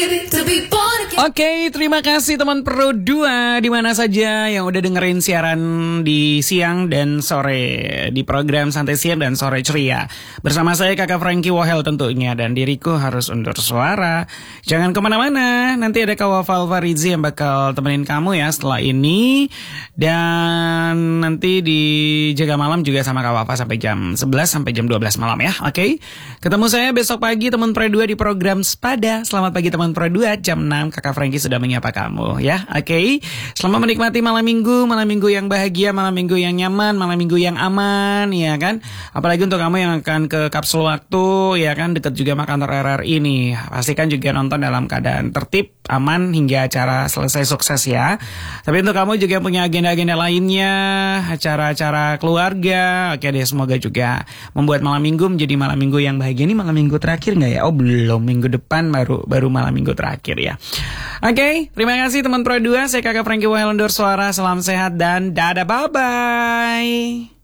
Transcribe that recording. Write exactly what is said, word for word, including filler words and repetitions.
Oke, okay, terima kasih teman Pro dua di mana saja yang udah dengerin siaran di siang dan sore di program Santai Siang dan Sore Ceria. Bersama saya Kakak Frankie Wahel tentunya, dan diriku harus undur suara. Jangan kemana-mana, nanti ada Kak Wafal Farizi yang bakal temenin kamu ya setelah ini. Dan nanti di Jaga Malam juga sama Kak Wafa sampai jam sebelas sampai jam dua belas malam ya. Oke, okay? Ketemu saya besok pagi teman Pro dua di program Sepada. Selamat pagi teman Pro dua, jam enam Kakak Frankie sudah menyapa kamu ya. Oke, okay? Selamat menikmati malam minggu, malam minggu yang bahagia, malam minggu yang nyaman, malam minggu yang aman ya kan. Apalagi untuk kamu yang akan ke kapsul waktu ya kan, deket juga Makantor R R ini. Pastikan juga nonton dalam keadaan tertib, aman hingga acara selesai sukses ya. Tapi untuk kamu juga yang punya agenda-agenda lainnya, acara-acara keluarga, oke deh, semoga juga membuat malam minggu menjadi malam minggu yang bahagia. Ini malam minggu terakhir nggak ya? Oh belum, minggu depan baru baru malam minggu terakhir ya. Oke, okay, terima kasih teman Pro dua. Saya Kakak Frankie Wahel undur suara. Salam sehat dan dadah, bye-bye.